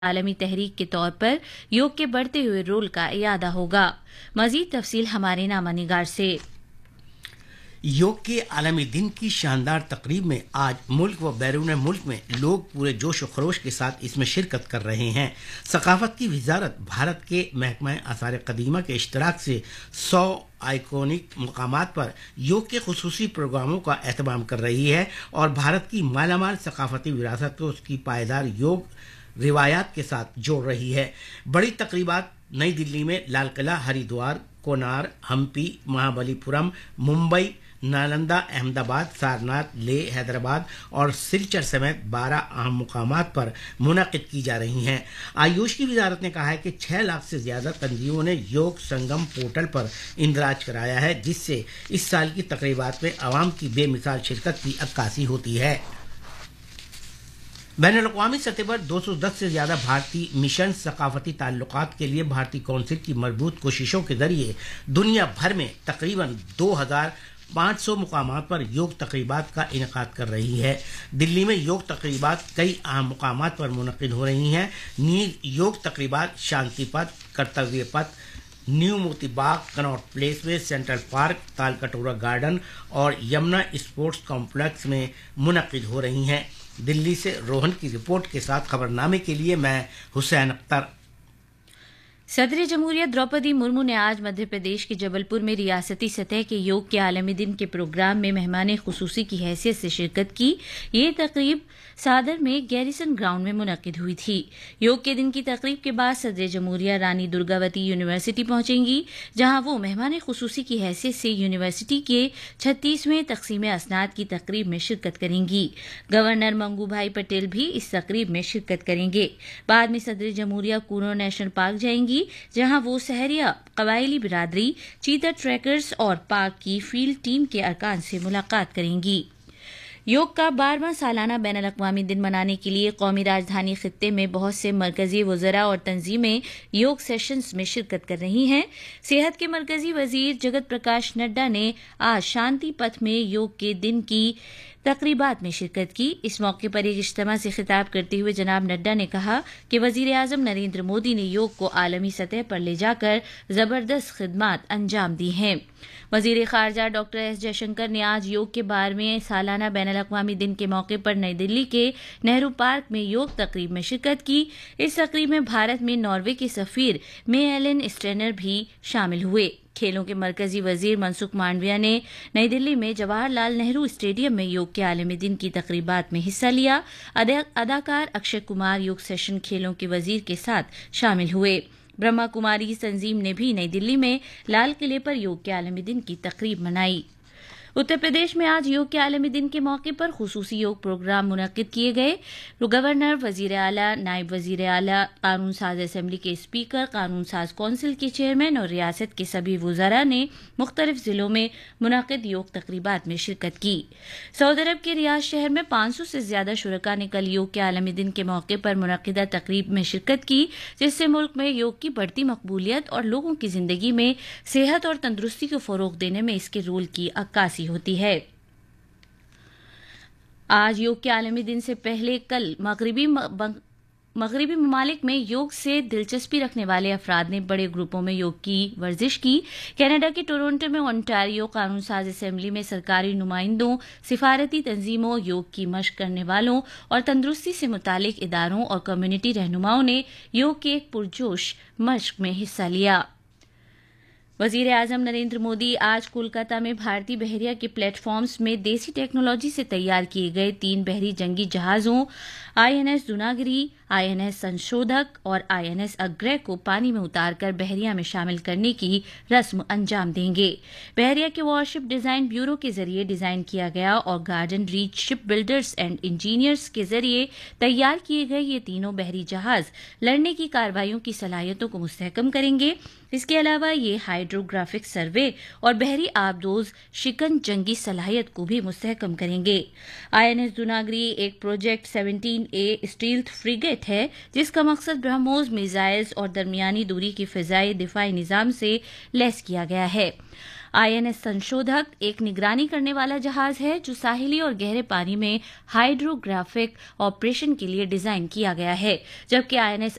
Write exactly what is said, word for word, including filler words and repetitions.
عالمی تحریک کے طور پر یوگ کے بڑھتے ہوئے رول کا اعادہ ہوگا۔ مزید تفصیل ہمارے نامہ نگار سے۔ یوگ کے عالمی دن کی شاندار تقریب میں آج ملک و بیرون ملک میں لوگ پورے جوش و خروش کے ساتھ اس میں شرکت کر رہے ہیں۔ ثقافت کی وزارت بھارت کے محکمہ آثار قدیمہ کے اشتراک سے سو آئیکونک مقامات پر یوگ کے خصوصی پروگراموں کا اہتمام کر رہی ہے اور بھارت کی مالا مال ثقافتی وراثت کو اس کی پائیدار یوگ روایات کے ساتھ جوڑ رہی ہے۔ بڑی تقریبات نئی دلی میں لال قلعہ، ہریدوار، کونار، ہمپی، مہابلی پورم، ممبئی، نالندہ، احمد آباد، سارناتھ، لیہ، حیدرآباد اور سلچر سمیت بارہ اہم مقامات پر منعقد کی جا رہی ہیں۔ آیوش کی وزارت نے کہا ہے کہ چھ لاکھ سے زیادہ تنظیموں نے یوگ سنگم پورٹل پر اندراج کرایا ہے، جس سے اس سال کی تقریبات میں عوام کی بے مثال شرکت کی عکاسی ہوتی ہے۔ بین الاقوامی سطح پر دو سو دس سے زیادہ بھارتی مشن ثقافتی تعلقات کے لیے بھارتی کونسل کی مربوط کوششوں کے ذریعے دنیا بھر میں تقریباً دو ہزار پانچ سو مقامات پر یوگ تقریبات کا انعقاد کر رہی ہے۔ دلی میں یوگ تقریبات کئی اہم مقامات پر منعقد ہو رہی ہیں۔ نیز یوگ تقریبات شانتی پتھ، کرتویہ پتھ، نیو موتی باغ، کناٹ پلیس میں، سینٹرل پارک، تال کٹورا گارڈن اور یمنا اسپورٹس کمپلیکس میں منعقد ہو رہی ہیں۔ دلی سے روہن کی رپورٹ کے ساتھ خبرنامے کے لیے میں حسین اختر۔ صدر جمہوریہ دروپدی مرمو نے آج مدھیہ پردیش کے جبل پور میں ریاستی سطح کے یوگ کے عالمی دن کے پروگرام میں مہمان خصوصی کی حیثیت سے شرکت کی۔ یہ تقریب صادر میں گیریسن گراؤنڈ میں منعقد ہوئی تھی۔ یوگ کے دن کی تقریب کے بعد صدر جمہوریہ رانی درگاوتی یونیورسٹی پہنچیں گی، جہاں وہ مہمان خصوصی کی حیثیت سے یونیورسٹی کے چھتیسویں تقسیم اسناد کی تقریب میں شرکت کریں گی۔ گورنر منگو بھائی پٹیل بھی اس تقریب میں شرکت کریں گے۔ بعد میں صدر جمہوریہ کونو نیشنل پارک جائیں گی، جہاں وہ سہریا قبائلی برادری، چیتا ٹریکرز اور پارک کی فیلڈ ٹیم کے ارکان سے ملاقات کریں گی۔ یوگ کا بارہواں سالانہ بین الاقوامی دن منانے کے لیے قومی راجدھانی خطے میں بہت سے مرکزی وزراء اور تنظیمیں یوگ سیشنز میں شرکت کر رہی ہیں۔ صحت کے مرکزی وزیر جگت پرکاش نڈا نے آج شانتی پتھ میں یوگ کے دن کی تقریبات میں شرکت کی۔ اس موقع پر ایک اجتماع سے خطاب کرتے ہوئے جناب نڈا نے کہا کہ وزیر اعظم نریندر مودی نے یوگ کو عالمی سطح پر لے جا کر زبردست خدمات انجام دی ہیں۔ وزیر خارجہ ڈاکٹر ایس جے شنکر نے آج یوگ کے بارہویں سالانہ بین الاقوامی دن کے موقع پر نئی دلی کے نہرو پارک میں یوگ تقریب میں شرکت کی۔ اس تقریب میں بھارت میں ناروے کے سفیر مے ایلن اسٹینر بھی شامل ہوئے۔ کھیلوں کے مرکزی وزیر منسکھ مانڈویا نے نئی دلی میں جواہر لال نہرو اسٹیڈیم میں یوگ کے عالمی دن کی تقریبات میں حصہ لیا۔ اداکار اکشے کمار یوگ سیشن کھیلوں کے وزیر کے ساتھ شامل ہوئے۔ برہما کماری تنظیم نے بھی نئی دلی میں لال قلعے پر یوگ کے عالمی دن کی تقریب منائی۔ اتر پردیش میں آج یوگ کے عالمی دن کے موقع پر خصوصی یوگ پروگرام منعقد کیے گئے۔ گورنر، وزیر اعلیٰ، نائب وزیر اعلیٰ، قانون ساز اسمبلی کے اسپیکر، قانون ساز کونسل کے چیئرمین اور ریاست کے سبھی وزراء نے مختلف ضلعوں میں منعقد یوگ تقریبات میں شرکت کی۔ سعودی عرب کے ریاض شہر میں پانچ سو سے زیادہ شرکاء نے کل یوگ کے عالمی دن کے موقع پر منعقدہ تقریب میں شرکت کی، جس سے ملک میں یوگ کی بڑھتی مقبولیت اور لوگوں کی زندگی میں صحت اور تندرستی کو فروغ دینے میں اس کے رول کی عکاسی ہوتی ہے۔ آج یوگ کے عالمی دن سے پہلے کل مغربی مغربی ممالک میں یوگ سے دلچسپی رکھنے والے افراد نے بڑے گروپوں میں یوگ کی ورزش کی۔ کینیڈا کے ٹورنٹو میں اونٹاریو قانون ساز اسمبلی میں سرکاری نمائندوں، سفارتی تنظیموں، یوگ کی مشق کرنے والوں اور تندرستی سے متعلق اداروں اور کمیونٹی رہنماؤں نے یوگ کے ایک پرجوش مشق میں حصہ لیا۔ وزیر اعظم نریندر مودی آج کولکاتہ میں بھارتی بحریہ کے پلیٹ فارمز میں دیسی ٹیکنالوجی سے تیار کیے گئے تین بحری جنگی جہازوں آئی این ایس دوناگری، آئی این ایس سنشودھک اور آئی این ایس اگرے کو پانی میں اتار کر بحریہ میں شامل کرنے کی رسم انجام دیں گے۔ بحریہ کے وارشپ ڈیزائن بیورو کے ذریعے ڈیزائن کیا گیا اور garden reach ship builders and engineers کے ذریعے تیار کیے گئے یہ تینوں بحری جہاز لڑنے کی کارروائیوں کی صلاحیتوں کو مستحکم کریں گے۔ اس کے علاوہ یہ ہائیڈروگرافک سروے اور بحری آبدوز شکن جنگی صلاحیت کو بھی مستحکم کریں گے۔ آئی این ایس دوناگری ایک پروجیکٹ سیونٹین اے اسٹیلتھ فریگیٹ ہے، جس کا مقصد برہموس میزائلز اور درمیانی دوری کے فضائی دفاعی نظام سے لیس کیا گیا ہے۔ आईएनएस संशोधक एक निगरानी करने वाला जहाज है जो साहिली और गहरे पानी में हाइड्रोग्राफिक ऑपरेशन के लिए डिजाइन किया गया है, जबकि आईएनएस